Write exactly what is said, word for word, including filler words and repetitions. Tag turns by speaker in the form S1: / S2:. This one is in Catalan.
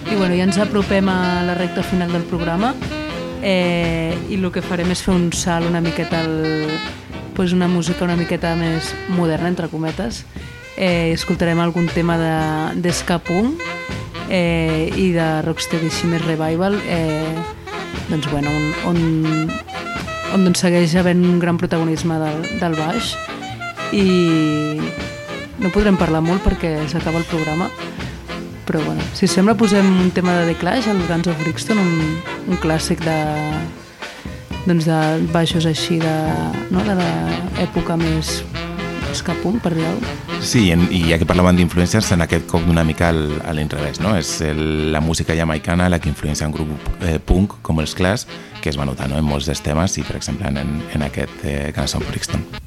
S1: I, bueno, ja ens apropem a la recta final del programa eh, i el que farem és fer un salt una miqueta al, pues una música una miqueta més moderna, entre cometes. Eh, escoltarem algun tema de, de ska punk eh, i de Rocksteady Shimmer Revival, eh, doncs, bueno, on, on, on doncs segueix havent un gran protagonisme del, del baix, i no podrem parlar molt perquè s'acaba el programa, però bueno, si sembla posem un tema de The Clash, el Guns of Brixton, un, un clàssic de, doncs de baixos així de, no, de l'època més ska punk, per dir alguna cosa.
S2: Sí, en, i ja que parlaven d'influències, en aquest cop d'una mica al, a l'inrevés, no? És el, la música jamaicana la que influencia un grup eh, punk com els Clash, que es va notar, no?, en molts dels temes i, per exemple, en, en aquest eh, Guns of Brixton.